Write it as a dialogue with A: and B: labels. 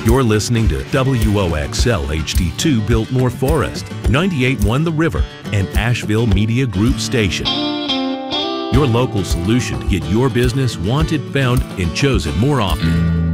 A: You're listening to WOXL HD2 Biltmore Forest, 98.1 The River, and Asheville Media Group station. Your local solution to get your business wanted, found, and chosen more often.